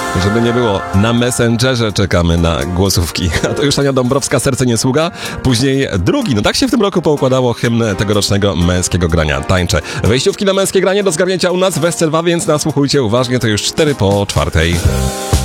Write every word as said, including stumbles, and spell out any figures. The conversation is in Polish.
Żeby nie było, na Messengerze czekamy na głosówki. A to już Ania Dąbrowska, Serce nie sługa. Później drugi. No tak się w tym roku poukładało hymn tegorocznego męskiego grania Tańczę. Wejściówki na męskie granie do zgarnięcia u nas w S C dwa, więc nasłuchujcie uważnie, to już cztery po czwartej.